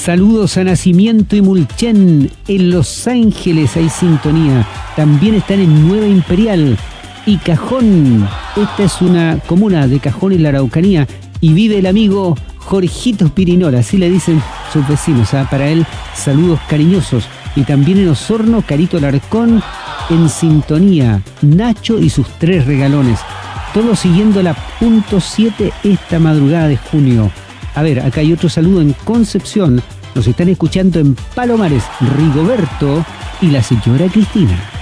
Saludos a Nacimiento y Mulchen en Los Ángeles, hay sintonía. También están en Nueva Imperial y Cajón. Esta es una comuna de Cajón en la Araucanía y vive el amigo Jorgito Pirinola, así le dicen sus vecinos. Para él, saludos cariñosos. Y también en Osorno, Carito Larcón en sintonía. Nacho y sus 3 regalones. Todos siguiendo la punto 7 esta madrugada de junio. A ver, acá hay otro saludo en Concepción. Nos están escuchando en Palomares, Rigoberto y la señora Cristina.